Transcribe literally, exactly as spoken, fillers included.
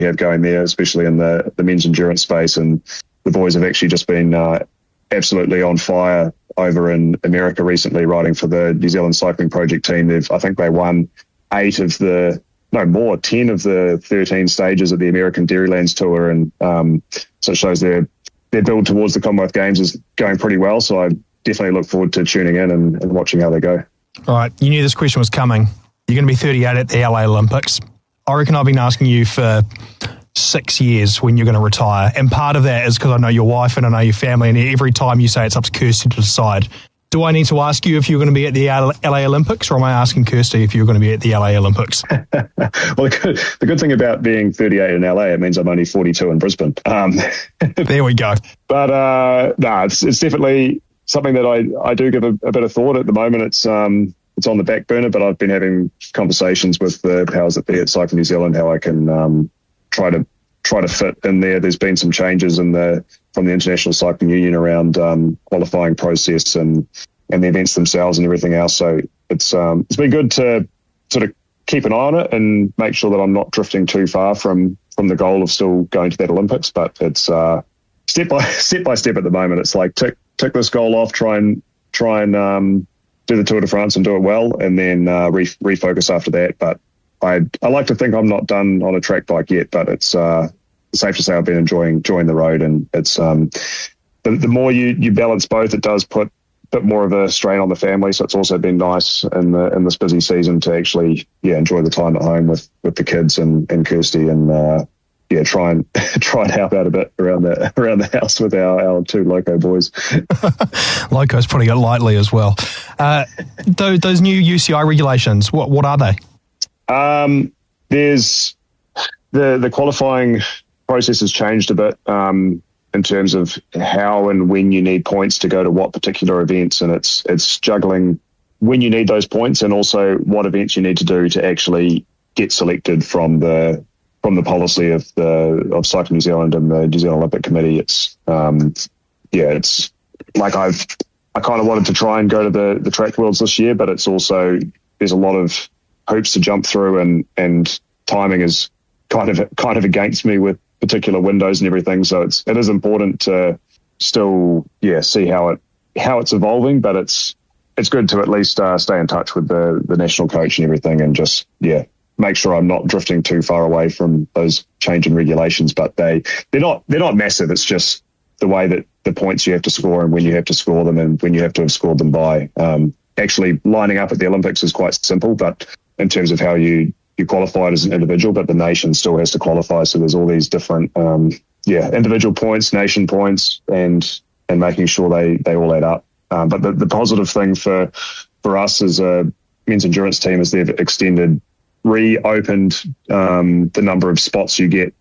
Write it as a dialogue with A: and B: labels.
A: you have going there, especially in the, the men's endurance space. And the boys have actually just been uh, absolutely on fire over in America recently, riding for the New Zealand Cycling Project team. They've, I think they won eight of the, no more, ten of the thirteen stages of the American Dairylands Tour. And um, so it shows their, their build towards the Commonwealth Games is going pretty well. So I definitely look forward to tuning in and, and watching how they go.
B: All right, you knew this question was coming. You're going to be thirty-eight at the L A Olympics. I reckon I've been asking you for six years when you're going to retire. And part of that is because I know your wife and I know your family, and every time you say it's up to Kirsty to decide. Do I need to ask you if you're going to be at the L A Olympics, or am I asking Kirsty if you're going to be at the L A Olympics?
A: Well, the good, the good thing about being thirty-eight in L A, it means I'm only forty-two in Brisbane. Um,
B: there we go.
A: But uh, no, nah, it's, it's definitely something that I, I do give a, a bit of thought at the moment. It's um it's on the back burner, but I've been having conversations with the powers that be at Cycling New Zealand how I can um, try to try to fit in there. There's been some changes in the from the International Cycling Union around um, qualifying process and and the events themselves and everything else. So it's um, it's been good to sort of keep an eye on it and make sure that I'm not drifting too far from from the goal of still going to that Olympics. But it's uh, step by step by step at the moment. It's like tick tick this goal off, try and try and um, do the Tour de France and do it well, and then uh, re- refocus after that. But I I like to think I'm not done on a track bike yet, but it's uh, safe to say I've been enjoying enjoying the road, and it's um, the, the more you, you balance both, it does put a bit more of a strain on the family. So it's also been nice in the in this busy season to actually yeah enjoy the time at home with, with the kids and, and Kirsty, and uh, yeah try and try and help out a bit around the around the house with our, our two Loco boys.
B: Loco's putting it lightly as well. Uh, those, those new U C I regulations, what what are they?
A: Um, there's the the qualifying process has changed a bit um, in terms of how and when you need points to go to what particular events, and it's it's juggling when you need those points and also what events you need to do to actually get selected from the from the policy of the of Cycling New Zealand and the New Zealand Olympic Committee. It's um, yeah, it's like I've I kind of wanted to try and go to the the track worlds this year, but it's also there's a lot of hoops to jump through, and and timing is kind of kind of against me with particular windows and everything. So it's it is important to still yeah see how it how it's evolving, but it's it's good to at least uh, stay in touch with the the national coach and everything, and just yeah make sure I'm not drifting too far away from those changing regulations. But they they're not they're not massive. It's just the way that the points you have to score and when you have to score them and when you have to have scored them by. Um, actually lining up at the Olympics is quite simple, but in terms of how you you qualified as an individual, but the nation still has to qualify. So there's all these different, um, yeah, individual points, nation points, and and making sure they, they all add up. Um, but the, the positive thing for for us as a men's endurance team is they've extended, reopened um, the number of spots you get